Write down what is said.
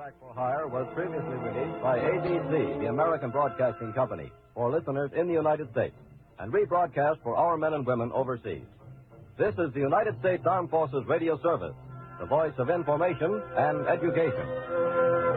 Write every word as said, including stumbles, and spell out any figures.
Paperback for Hire was previously released by A B C, the American Broadcasting Company, for listeners in the United States, and rebroadcast for our men and women overseas. This is the United States Armed Forces Radio Service, the voice of information and education.